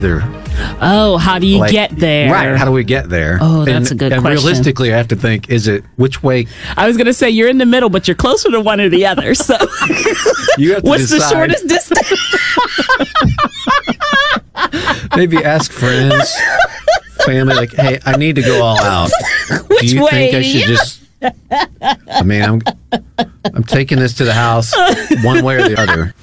there. Oh, how do you get there? Right. How do we get there? Oh, that's a good and question. And realistically, I have to think, which way? I was going to say you're in the middle, but you're closer to one or the other. So you have to what's decide. the shortest distance? Maybe ask friends, family, like, hey, I need to go all out. Which Do you way? think I should just... I mean, I'm taking this to the house one way or the other.